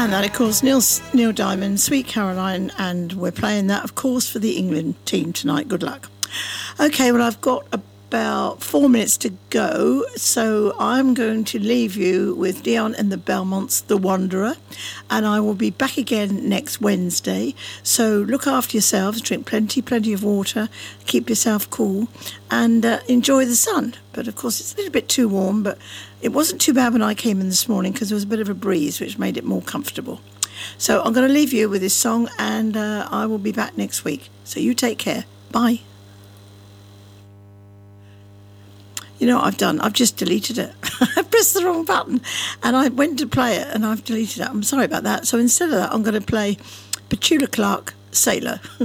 And that, of course, Neil Diamond, Sweet Caroline, and we're playing that, of course, for the England team tonight. Good luck. Okay, well, I've got about 4 minutes to go, so I'm going to leave you with Dion and the Belmonts, The Wanderer, and I will be back again next Wednesday. So look after yourselves, drink plenty of water, keep yourself cool, and enjoy the sun. But of course, it's a little bit too warm, but it wasn't too bad when I came in this morning because there was a bit of a breeze, which made it more comfortable. So I'm going to leave you with this song, and I will be back next week. So you take care. Bye. You know what I've done? I've just deleted it. I pressed the wrong button and I went to play it and I've deleted it. I'm sorry about that. So instead of that, I'm going to play Petula Clark, Sailor.